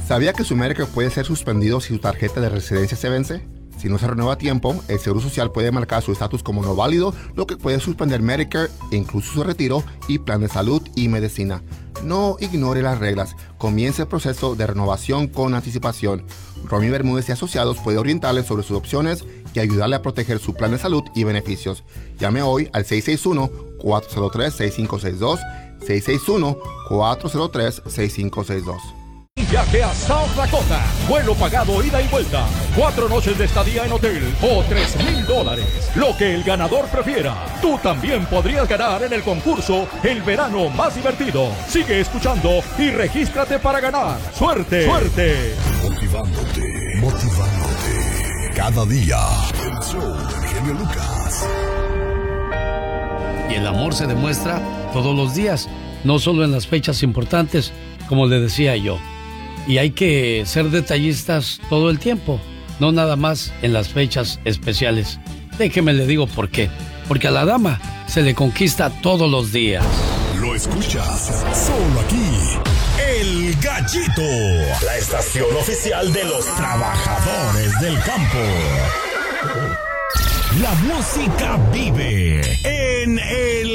¿Sabía que su Medicare puede ser suspendido si su tarjeta de residencia se vence? Si no se renueva a tiempo, el Seguro Social puede marcar su estatus como no válido, lo que puede suspender Medicare, incluso su retiro y plan de salud y medicina. No ignore las reglas. Comience el proceso de renovación con anticipación. Romy Bermúdez y Asociados puede orientarle sobre sus opciones y ayudarle a proteger su plan de salud y beneficios. Llame hoy al 661-403-6562, 661-403-6562. Viaje a South Dakota, vuelo pagado ida y vuelta, 4 noches de estadía en hotel o $3,000, lo que el ganador prefiera. Tú también podrías ganar en el concurso El Verano Más Divertido. Sigue escuchando y regístrate para ganar. ¡Suerte! ¡Suerte! Motivándote. Cada día. El show de Genio Lucas. Y el amor se demuestra todos los días, no solo en las fechas importantes, como le decía yo. Y hay que ser detallistas todo el tiempo, no nada más en las fechas especiales. Déjeme le digo por qué. Porque a la dama se le conquista todos los días. Lo escuchas solo aquí. El Gallito, la estación oficial de los trabajadores del campo. La música vive en el